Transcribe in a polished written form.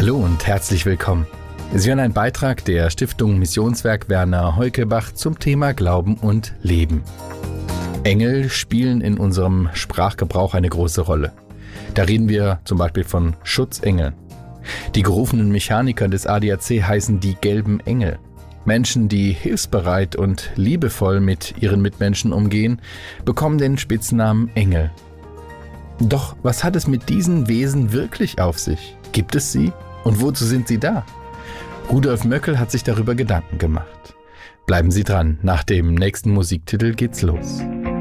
Hallo und herzlich willkommen. Sie hören einen Beitrag der Stiftung Missionswerk Werner Heukebach zum Thema Glauben und Leben. Engel spielen in unserem Sprachgebrauch eine große Rolle. Da reden wir zum Beispiel von Schutzengeln. Die gerufenen Mechaniker des ADAC heißen die gelben Engel. Menschen, die hilfsbereit und liebevoll mit ihren Mitmenschen umgehen, bekommen den Spitznamen Engel. Doch was hat es mit diesen Wesen wirklich auf sich? Gibt es sie? Und wozu sind sie da? Rudolf Möckel hat sich darüber Gedanken gemacht. Bleiben Sie dran, nach dem nächsten Musiktitel geht's los.